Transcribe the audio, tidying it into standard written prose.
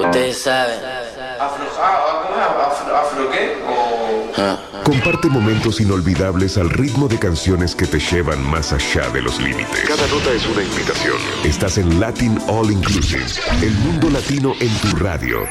Ustedes saben. ¿Afro qué? Comparte momentos inolvidables al ritmo de canciones que te llevan más allá de los límites. Cada nota es una invitación. Estás en Latin All Inclusive, el mundo latino en tu radio.